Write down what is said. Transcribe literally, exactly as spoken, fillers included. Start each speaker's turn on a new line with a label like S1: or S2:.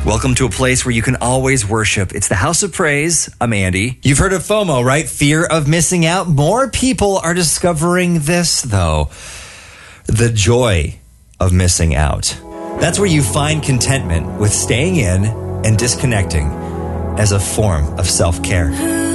S1: Welcome to a place where you can always worship. It's the House of Praise. I'm Andy.
S2: You've heard of FOMO, right? Fear of missing out. More people are discovering this, though. The joy of missing out. That's where you find contentment with staying in and disconnecting as a form of self-care.